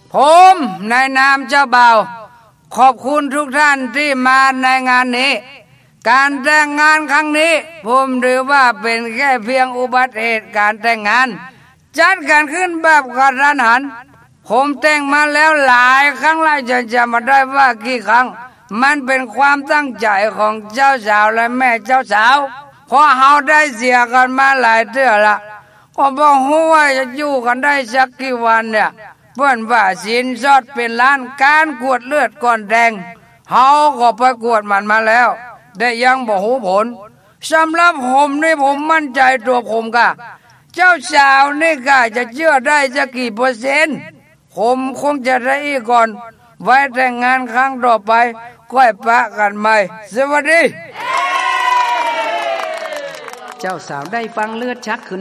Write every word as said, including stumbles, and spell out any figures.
ผมในนามเจ้าบ่าวขอบคุณทุกท่านที่มาในงานนี้การแต่งงานครั้งนี้ผมถือว่าเป็นแค่เพียงอุบัติเหตุการแต่งงานจัดการขึ้นแบบกระทันหันผมแต่งมาแล้วหลายครั้งหลายจนจำมาได้ว่ากี่ครั้งมันเป็นความตั้งใจของเจ้าสาวและแม่เจ้าสาวเพราะเราได้เสียกันมาหลายเทื่อละก็บอกว่าจะอยู่กันได้สักกี่วันเนี่ยเพื่อนว่าสินสอดเป็นล้านการกวดเลือดก่อนแดงเฮาก็ไปกวดมันมาแล้วได้ยังบ่หูผลสำหรับผมนี่ผมมั่นใจตัวผมกะเจ้าสาวนี่กะจะเชื่อได้สักกี่เปอร์เซ็นต์ผมคงจะได้อีกก่อนไว้แต่งงานครั้งต่อไปค่อยปะกันใหม่สวัสดีเจ้าสาวได้ฟังเลือดชักขึ้น